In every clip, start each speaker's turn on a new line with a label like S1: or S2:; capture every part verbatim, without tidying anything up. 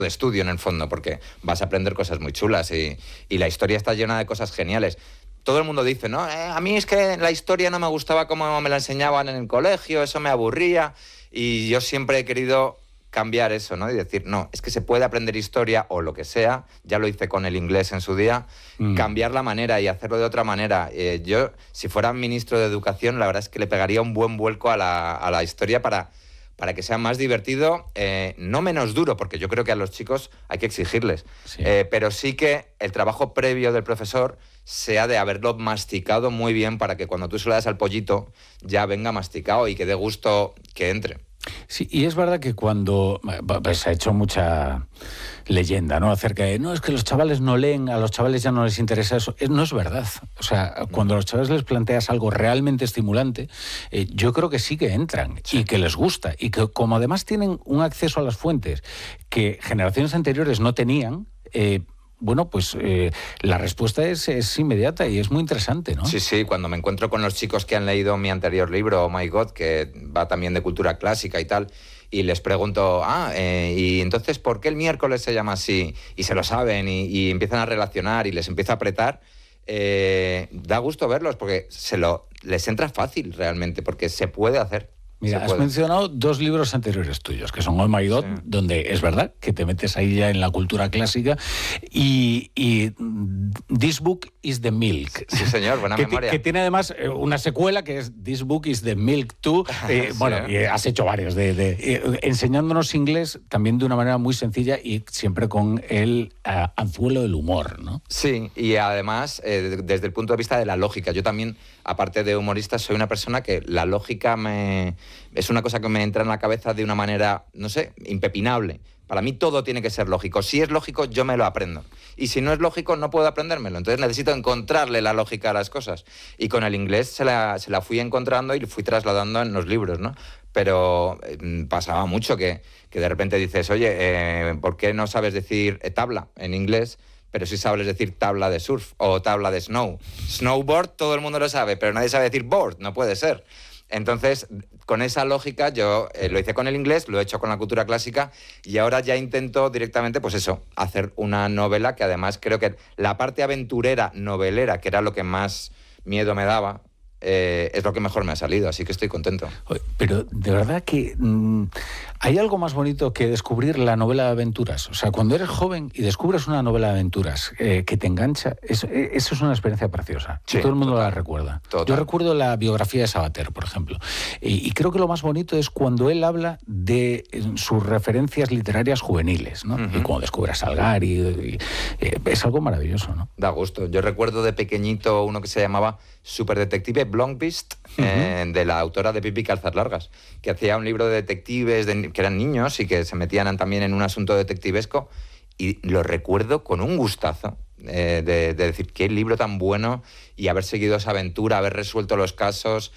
S1: de estudio en el fondo, porque vas a aprender cosas muy chulas y, y la historia está llena de cosas geniales. Todo el mundo dice, no, eh, a mí es que la historia no me gustaba como me la enseñaban en el colegio, eso me aburría, y yo siempre he querido cambiar eso, ¿no? Y decir, no, es que se puede aprender historia o lo que sea, ya lo hice con el inglés en su día, mm. cambiar la manera y hacerlo de otra manera. Eh, yo, si fuera ministro de Educación, la verdad es que le pegaría un buen vuelco a la, a la historia para... para que sea más divertido, eh, no menos duro, porque yo creo que a los chicos hay que exigirles, sí. eh, pero sí que el trabajo previo del profesor sea de haberlo masticado muy bien para que cuando tú se lo das al pollito ya venga masticado y que dé gusto que entre.
S2: Sí, y es verdad que cuando pues, se ha hecho mucha leyenda, ¿no?, acerca de, no, es que los chavales no leen, a los chavales ya no les interesa eso. Es, no es verdad. O sea, cuando a los chavales les planteas algo realmente estimulante, eh, yo creo que sí que entran, sí. y que les gusta, y que como además tienen un acceso a las fuentes que generaciones anteriores no tenían, eh, bueno, pues eh, la respuesta es, es inmediata y es muy interesante, ¿no?
S1: Sí, sí, cuando me encuentro con los chicos que han leído mi anterior libro, Oh My God, que va también de cultura clásica y tal, y les pregunto, ah, eh, y entonces, ¿por qué el miércoles se llama así? Y se lo saben y, y empiezan a relacionar y les empieza a apretar, eh, da gusto verlos porque se lo, les entra fácil realmente, porque se puede hacer.
S2: Mira, has mencionado dos libros anteriores tuyos, que son Oh My God, sí. donde es verdad que te metes ahí ya en la cultura clásica, y, y This Book is the Milk.
S1: Sí, señor, buena
S2: que
S1: memoria.
S2: Que tiene además una secuela que es This Book is the Milk Too. Eh, sí. Bueno, y has hecho varios, de, de, eh, enseñándonos inglés también de una manera muy sencilla y siempre con el uh, anzuelo del humor, ¿no?
S1: Sí, y además eh, desde el punto de vista de la lógica. Yo también, aparte de humorista, soy una persona que la lógica me... es una cosa que me entra en la cabeza de una manera, no sé, impepinable. Para mí todo tiene que ser lógico. Si es lógico, yo me lo aprendo. Y si no es lógico, no puedo aprendérmelo. Entonces necesito encontrarle la lógica a las cosas. Y con el inglés se la, se la fui encontrando y fui trasladando en los libros, ¿no? Pero eh, pasaba mucho que, que de repente dices, oye, eh, ¿por qué no sabes decir eh, tabla en inglés? Pero sí sabes decir tabla de surf o tabla de snow. Snowboard todo el mundo lo sabe, pero nadie sabe decir board, no puede ser. Entonces, con esa lógica, yo eh, lo hice con el inglés, lo he hecho con la cultura clásica y ahora ya intento directamente, pues eso, hacer una novela que además creo que la parte aventurera, novelera, que era lo que más miedo me daba, eh, es lo que mejor me ha salido, así que estoy contento.
S2: Pero de verdad que mmm, hay algo más bonito que descubrir la novela de aventuras. O sea, cuando eres joven y descubres una novela de aventuras eh, que te engancha, eso, eso es una experiencia preciosa. Sí, todo el mundo total, la recuerda. Total. Yo recuerdo la biografía de Sabater, por ejemplo, y, y creo que lo más bonito es cuando él habla de sus referencias literarias juveniles, ¿no? Uh-huh. Y cuando descubre a Salgari, y, y, eh, es algo maravilloso, ¿no?
S1: Da gusto. Yo recuerdo de pequeñito uno que se llamaba Superdetective Blomqvist, uh-huh. eh, de la autora de Pipi Calzas Largas, que hacía un libro de detectives de, que eran niños y que se metían también en un asunto detectivesco, y lo recuerdo con un gustazo eh, de, de decir, qué libro tan bueno, y haber seguido esa aventura, haber resuelto los casos,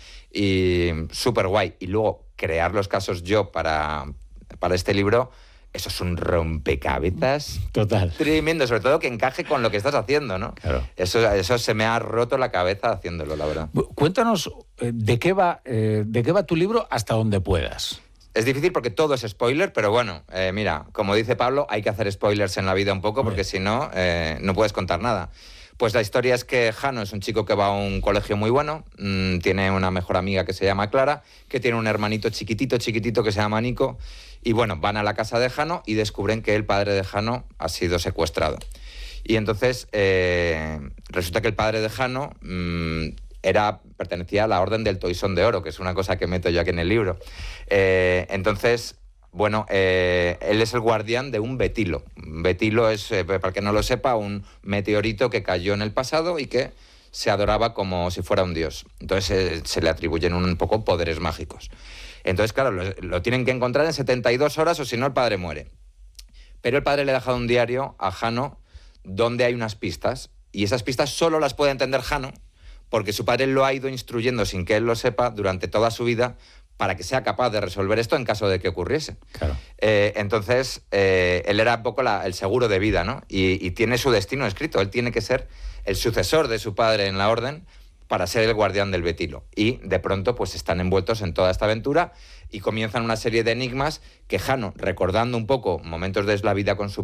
S1: y súper guay. Y luego crear los casos yo para, para este libro, eso es un rompecabezas
S2: total,
S1: tremendo, sobre todo que encaje con lo que estás haciendo, ¿no?
S2: Claro.
S1: Eso, eso se me ha roto la cabeza haciéndolo, la verdad.
S2: Cuéntanos eh, de qué va, eh, de qué va tu libro hasta donde puedas.
S1: Es difícil porque todo es spoiler, pero bueno, eh, mira, como dice Pablo, hay que hacer spoilers en la vida un poco, porque si no, eh, no puedes contar nada. Pues la historia es que Jano es un chico que va a un colegio muy bueno, mmm, tiene una mejor amiga que se llama Clara, que tiene un hermanito chiquitito, chiquitito que se llama Nico, y bueno, van a la casa de Jano y descubren que el padre de Jano ha sido secuestrado. Y entonces eh, resulta que el padre de Jano mmm, era, pertenecía a la Orden del Toisón de Oro, que es una cosa que meto yo aquí en el libro. Eh, entonces... Bueno, eh, él es el guardián de un betilo. Betilo es, eh, para el que no lo sepa, un meteorito que cayó en el pasado y que se adoraba como si fuera un dios. Entonces eh, se le atribuyen un poco poderes mágicos. Entonces, claro, lo, lo tienen que encontrar en setenta y dos horas o si no el padre muere. Pero el padre le ha dejado un diario a Jano donde hay unas pistas, y esas pistas solo las puede entender Jano porque su padre lo ha ido instruyendo sin que él lo sepa durante toda su vida, para que sea capaz de resolver esto en caso de que ocurriese.
S2: Claro.
S1: Eh, entonces, eh, él era un poco la, el seguro de vida, ¿no? Y, y tiene su destino escrito. Él tiene que ser el sucesor de su padre en la orden, para ser el guardián del Betilo. Y de pronto pues están envueltos en toda esta aventura y comienzan una serie de enigmas que Jano, recordando un poco momentos de la vida con su